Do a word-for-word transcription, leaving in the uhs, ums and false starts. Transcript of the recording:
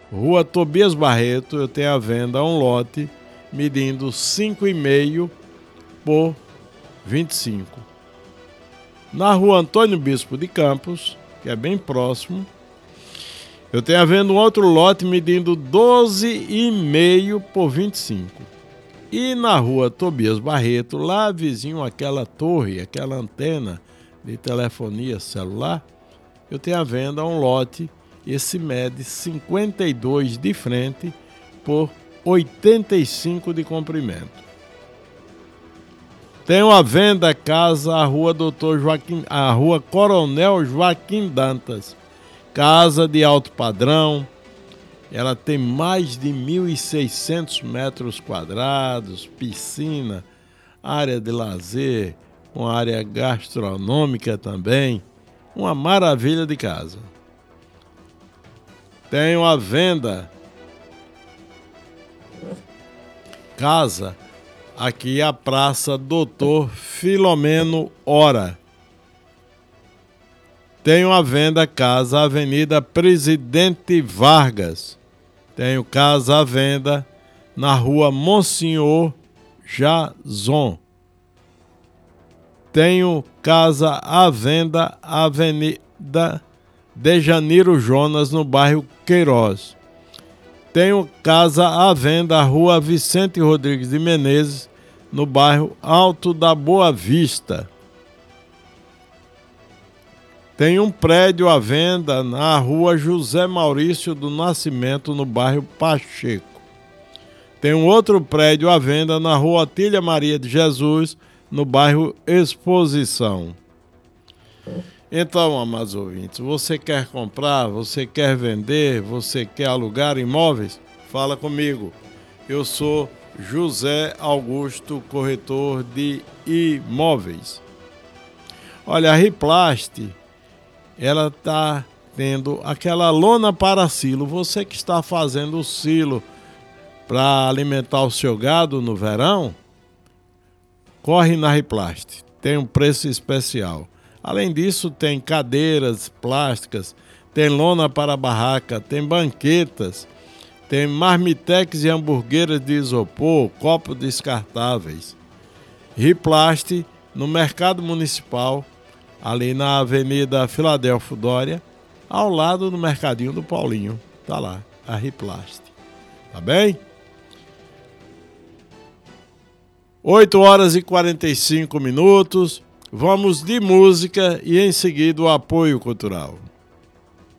Rua Tobias Barreto, eu tenho à venda um lote medindo cinco e meio por vinte e cinco. Na Rua Antônio Bispo de Campos, que é bem próximo, eu tenho à venda um outro lote medindo doze e meio por vinte e cinco. E na Rua Tobias Barreto, lá vizinho àquela torre, aquela antena de telefonia celular, eu tenho à venda um lote, esse mede cinquenta e dois de frente por oitenta e cinco de comprimento. Tenho à venda a casa, a Rua Doutor Joaquim, a Rua Coronel Joaquim Dantas, casa de alto padrão. Ela tem mais de mil e seiscentos metros quadrados, piscina, área de lazer, uma área gastronômica também. Uma maravilha de casa. Tenho à venda casa aqui a Praça Doutor Filomeno Ora. Tenho à venda casa Avenida Presidente Vargas. Tenho casa à venda na Rua Monsenhor Jazon. Tenho casa à venda Avenida de Janeiro Jonas, no bairro Queiroz. Tenho casa à venda Rua Vicente Rodrigues de Menezes, no bairro Alto da Boa Vista. Tem um prédio à venda na Rua José Maurício do Nascimento, no bairro Pacheco. Tem um outro prédio à venda na Rua Otília Maria de Jesus, no bairro Exposição. Então, amados ouvintes, você quer comprar, você quer vender, você quer alugar imóveis? Fala comigo. Eu sou José Augusto, corretor de imóveis. Olha, a Riplast, ela está tendo aquela lona para silo. Você que está fazendo o silo para alimentar o seu gado no verão, corre na Riplast. Tem um preço especial. Além disso, tem cadeiras plásticas, tem lona para barraca, tem banquetas, tem marmitex e hamburgueiras de isopor, copos descartáveis. Riplast, no Mercado Municipal, ali na Avenida Filadélfio Dória, ao lado do Mercadinho do Paulinho. Tá lá, a Riplast. Tá bem? oito horas e quarenta e cinco minutos. Vamos de música e em seguida o apoio cultural.